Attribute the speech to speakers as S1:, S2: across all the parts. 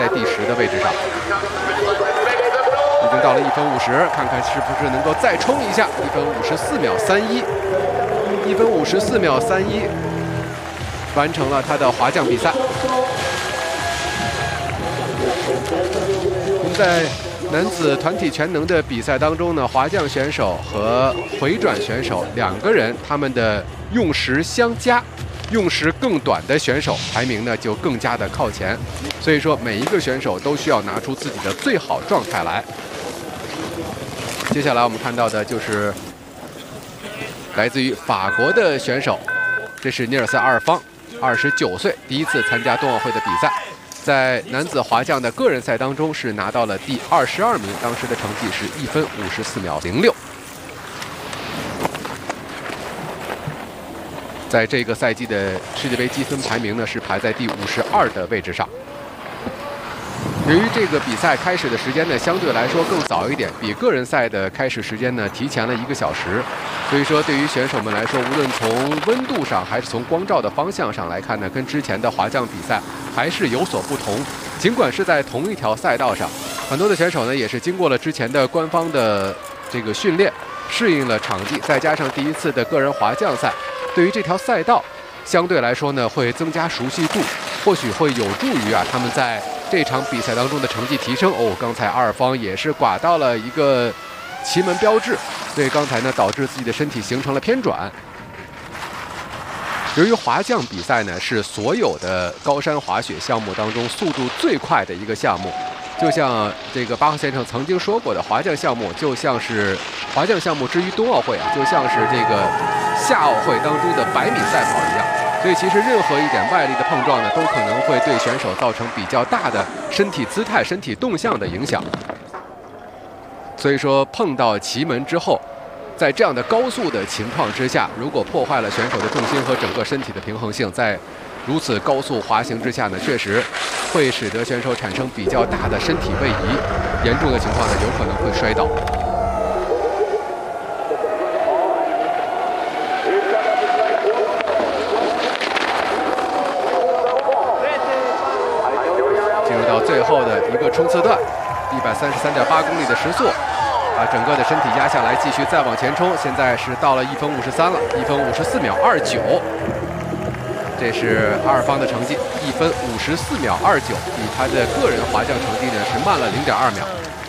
S1: 在第10的位置上。已经到了1分50，看看是不是能够再冲一下1分54秒31，1分54秒31，完成了他的滑降比赛。我们在男子团体全能的比赛当中呢，滑降选手和回转选手2个人，他们的用时相加，用时更短的选手排名呢就更加的靠前。所以说，每一个选手都需要拿出自己的最好状态来。接下来我们看到的就是来自于法国的选手，这是尼尔森·阿尔方，29岁，第一次参加冬奥会的比赛。在男子滑降的个人赛当中是拿到了第22名，当时的成绩是1分54秒06。在这个赛季的世界杯积分排名呢是排在第52的位置上。由于这个比赛开始的时间呢相对来说更早一点，比个人赛的开始时间呢提前了1个小时，所以说对于选手们来说，无论从温度上还是从光照的方向上来看呢，跟之前的滑降比赛还是有所不同。尽管是在同一条赛道上，很多的选手呢也是经过了之前的官方的这个训练，适应了场地，再加上第一次的个人滑降赛，对于这条赛道相对来说呢会增加熟悉度，或许会有助于他们在这场比赛当中的成绩提升。刚才阿尔方也是刮到了一个旗门标志，所以刚才呢导致自己的身体形成了偏转。由于滑降比赛呢是所有的高山滑雪项目当中速度最快的一个项目，就像这个巴赫先生曾经说过的，滑降项目就像是滑降项目之于冬奥会就像是这个夏奥会当中的100米赛跑一样。所以其实任何一点外力的碰撞呢，都可能会对选手造成比较大的身体姿态、身体动向的影响。所以说碰到旗门之后，在这样的高速的情况之下，如果破坏了选手的重心和整个身体的平衡性，在如此高速滑行之下呢，确实会使得选手产生比较大的身体位移，严重的情况呢，有可能会摔倒。最后的一个冲刺段，133.8公里的时速，把整个的身体压下来，继续再往前冲。现在是到了1分53了，1分54秒29，这是阿尔方的成绩，1分54秒29，比他的个人滑降成绩呢是慢了0.2秒。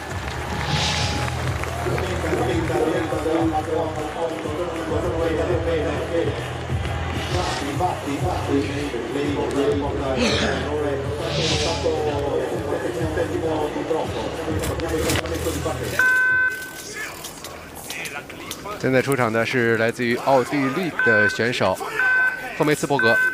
S1: 现在出场的是来自于奥地利的选手赫梅茨伯格。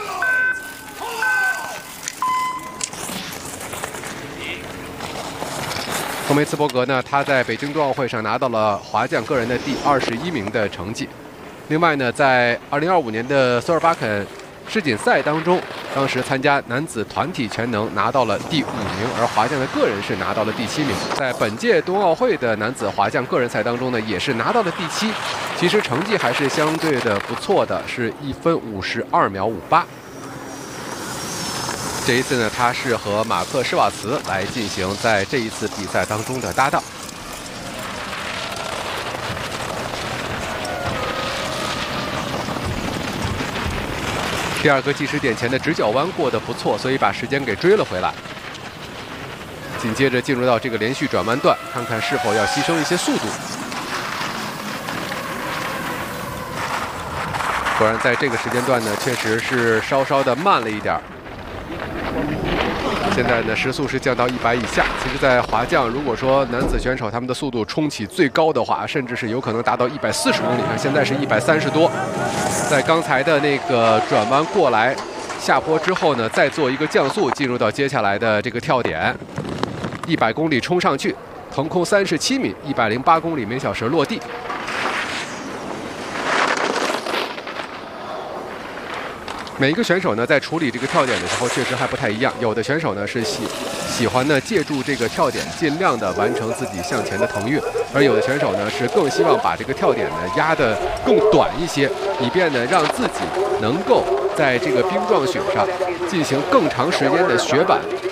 S1: 赫梅茨伯格呢，他在北京冬奥会上拿到了滑降个人的第21名的成绩。另外呢，在2025年的索尔巴肯世锦赛当中，当时参加男子团体全能拿到了第5名，而滑降的个人是拿到了第7名。在本届冬奥会的男子滑降个人赛当中呢，也是拿到了第7，其实成绩还是相对的不错的，是1分52秒58。这一次呢，他是和马克施瓦茨来进行在这一次比赛当中的搭档。第2个计时点前的直角弯过得不错，所以把时间给追了回来。紧接着进入到这个连续转弯段，看看是否要牺牲一些速度。果然在这个时间段呢，确实是稍稍的慢了一点。现在呢，时速是降到100以下。其实，在滑降，如果说男子选手他们的速度冲起最高的话，甚至是有可能达到140公里。现在是130多。在刚才的那个转弯过来下坡之后呢，再做一个降速，进入到接下来的这个跳点，100公里冲上去，腾空37米，108公里每小时落地。每一个选手呢，在处理这个跳点的时候，确实还不太一样。有的选手呢是喜欢呢借助这个跳点，尽量的完成自己向前的腾跃；而有的选手呢是更希望把这个跳点呢压得更短一些，以便呢让自己能够在这个冰状雪上进行更长时间的雪板